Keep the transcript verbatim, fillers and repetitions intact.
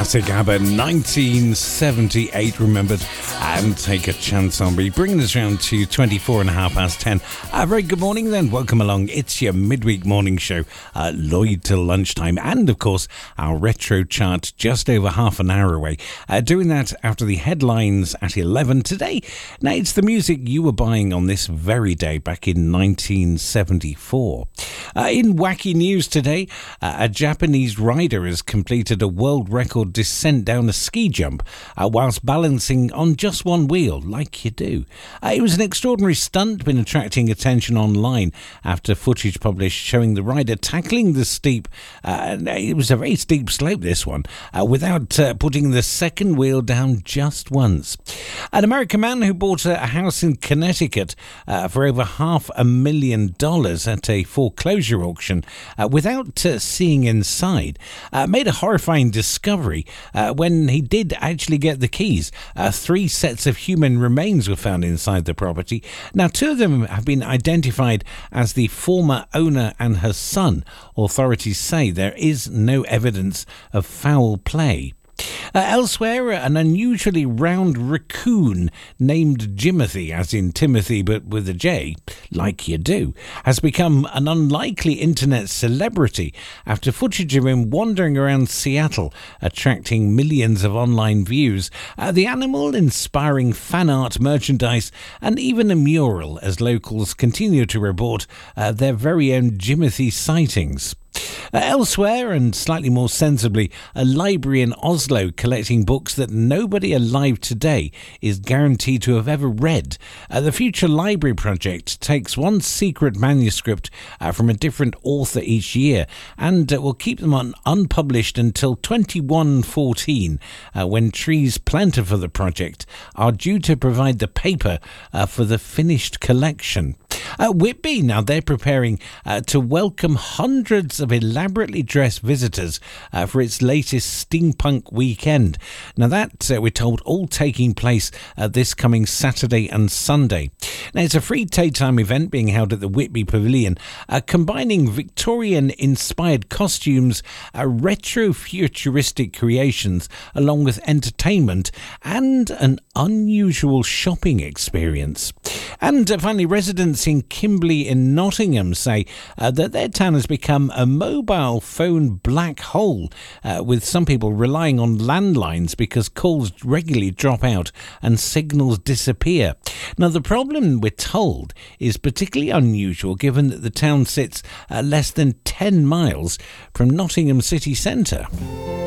classic ABBA, nineteen seventy-eight, remembered, and Take a Chance on Me, bringing us round to twenty-four and a half past ten. A very good morning then, welcome along. It's your midweek morning show, uh, Lloyd till lunchtime, and of course our retro chart just over half an hour away. Uh, doing that after the headlines at eleven today. Now it's the music you were buying on this very day back in nineteen seventy-four. Uh, in wacky news today, uh, a Japanese rider has completed a world record descent down a ski jump uh, whilst balancing on just one wheel, like you do. Uh, it was an extraordinary stunt, been attracting attention online after footage published showing the rider tackling the steep, uh, it was a very steep slope this one, uh, without uh, putting the second wheel down just once. An American man who bought a house in Connecticut uh, for over half a million dollars at a foreclosure auction uh, without uh, seeing inside uh, made a horrifying discovery uh, when he did actually get the keys. Uh, three sets of human remains were found inside the property. Now, two of them have been identified as the former owner and her son. Authorities say there is no evidence of foul play. Uh, elsewhere, an unusually round raccoon named Jimothy, as in Timothy but with a J, like you do, has become an unlikely internet celebrity after footage of him wandering around Seattle, attracting millions of online views. Uh, the animal inspiring fan art, merchandise, and even a mural as locals continue to report uh, their very own Jimothy sightings. Uh, elsewhere, and slightly more sensibly, a library in Oslo collecting books that nobody alive today is guaranteed to have ever read. Uh, the Future Library Project takes one secret manuscript uh, from a different author each year and uh, will keep them un- unpublished until twenty-one fourteen, uh, when trees planted for the project are due to provide the paper uh, for the finished collection. Uh, Whitby, now they're preparing uh, to welcome hundreds of elaborately dressed visitors uh, for its latest steampunk weekend. Now that, uh, we're told, all taking place uh, this coming Saturday and Sunday. Now it's a free daytime event being held at the Whitby Pavilion, uh, combining Victorian-inspired costumes, uh, retro-futuristic creations, along with entertainment and an unusual shopping experience. And uh, finally, residents in Kimberley in Nottingham say uh, that their town has become a mobile phone black hole, uh, with some people relying on landlines because calls regularly drop out and signals disappear. Now, the problem, we're told, is particularly unusual given that the town sits uh, less than ten miles from Nottingham city centre.